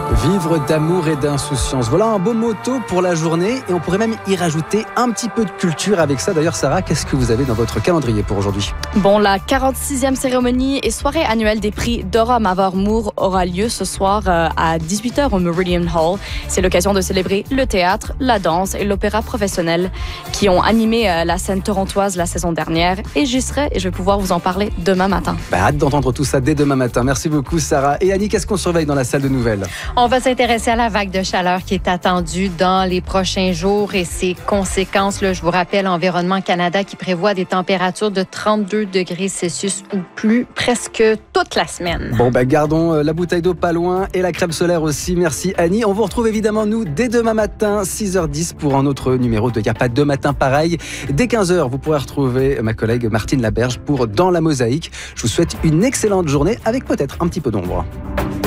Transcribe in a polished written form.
Vivre d'amour et d'insouciance. Voilà un beau motto pour la journée et on pourrait même y rajouter un petit peu de culture avec ça. D'ailleurs, Sarah, qu'est-ce que vous avez dans votre calendrier pour aujourd'hui ? Bon, la 46e cérémonie et soirée annuelle des prix Dora Mavor Moore aura lieu ce soir à 18h au Meridian Hall. C'est l'occasion de célébrer le théâtre, la danse et l'opéra professionnel qui ont animé la scène torontoise la saison dernière. Et j'y serai et je vais pouvoir vous en parler demain matin. Hâte d'entendre tout ça dès demain matin. Merci beaucoup, Sarah. Et Annie, qu'est-ce qu'on surveille dans la salle de nouvelles ? On va s'intéresser à la vague de chaleur qui est attendue dans les prochains jours et ses conséquences. Là, je vous rappelle, Environnement Canada qui prévoit des températures de 32 degrés Celsius ou plus presque toute la semaine. Bon, gardons la bouteille d'eau pas loin et la crème solaire aussi. Merci Annie. On vous retrouve évidemment, nous, dès demain matin, 6h10 pour un autre numéro de « Y a pas deux matins pareils ». Dès 15h, vous pourrez retrouver ma collègue Martine Laberge pour « Dans la mosaïque ». Je vous souhaite une excellente journée avec peut-être un petit peu d'ombre.